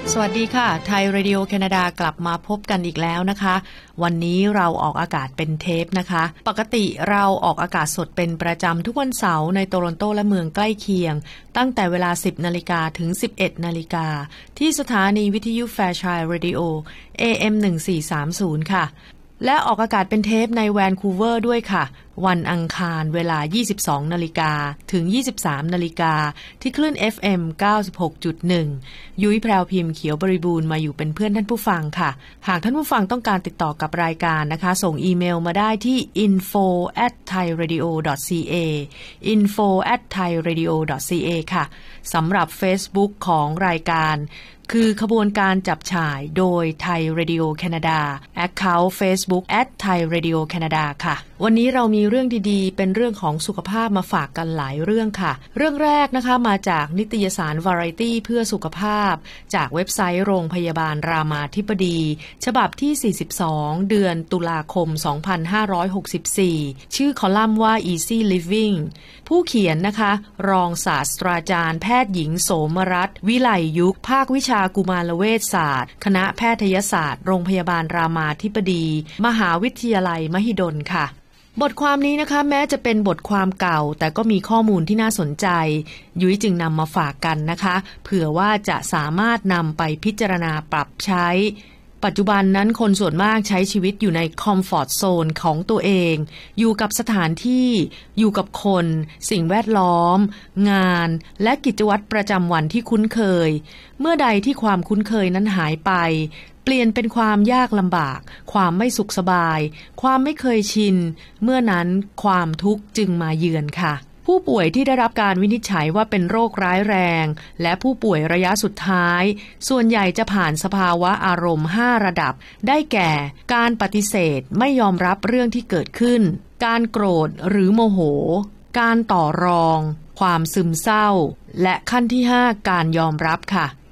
สวัสดีค่ะไทยเรดิโอแคนาดากลับมาพบกันอีกแล้วนะคะวันนี้เราออกอากาศเป็นเทปนะคะปกติเราออกอากาศสดเป็นประจำทุกวันเสาร์ในโตรอนโตและเมืองใกล้เคียงตั้งแต่เวลา 10 นาฬิกาถึง 11 นาฬิกาที่สถานีวิทยุ Fairchild Radio AM 1430ค่ะและออกอากาศเป็นเทปในแวนคูเวอร์ด้วยค่ะวันอังคารเวลา 22 นาฬิกาถึง 23 นาฬิกาที่คลื่น FM 96.1 ยุ้ยแพรวพิมพ์เขียวบริบูรณ์มาอยู่เป็นเพื่อนท่านผู้ฟังค่ะหากท่านผู้ฟังต้องการติดต่อกับรายการนะคะส่งอีเมลมาได้ที่ info@thairadio.ca info@thairadio.ca ค่ะสำหรับ Facebook ของรายการคือขบวนการจับฉ่ายโดยไทยเรดิโอแคนาดา Account Facebook @thairadio.canada ค่ะวันนี้เรามีเรื่องดีๆเป็นเรื่องของสุขภาพมาฝากกันหลายเรื่องค่ะเรื่องแรกนะคะมาจากนิตยสาร Variety เพื่อสุขภาพจากเว็บไซต์โรงพยาบาลรามาธิบดีฉบับที่ 42 เดือนตุลาคม 2564 ชื่อคอลัมน์ว่า Easy Living ผู้เขียนนะคะรองศาสตราจารย์แพทย์หญิงโสมรัตน์วิไลยุกภาควิชากุมารเวชศาสตร์คณะแพทยศาสตร์โรงพยาบาลรามาธิบดีมหาวิทยาลัยมหิดลค่ะบทความนี้นะคะแม้จะเป็นบทความเก่าแต่ก็มีข้อมูลที่น่าสนใจยุ้ยจึงนำมาฝากกันนะคะเผื่อว่าจะสามารถนำไปพิจารณาปรับใช้ปัจจุบันนั้นคนส่วนมากใช้ชีวิตอยู่ในคอมฟอร์ตโซนของตัวเองอยู่กับสถานที่อยู่กับคนสิ่งแวดล้อมงานและกิจวัตรประจำวันที่คุ้นเคยเมื่อใดที่ความคุ้นเคยนั้นหายไปเปลี่ยนเป็นความยากลำบากความไม่สุขสบายความไม่เคยชินเมื่อนั้นความทุกข์จึงมาเยือนค่ะผู้ป่วยที่ได้รับการวินิจฉัยว่าเป็นโรคร้ายแรงและผู้ป่วยระยะสุดท้ายส่วนใหญ่จะผ่านสภาวะอารมณ์5ระดับได้แก่การปฏิเสธไม่ยอมรับเรื่องที่เกิดขึ้นการโกรธหรือโมโหการต่อรองความซึมเศร้าและขั้นที่5การยอมรับค่ะ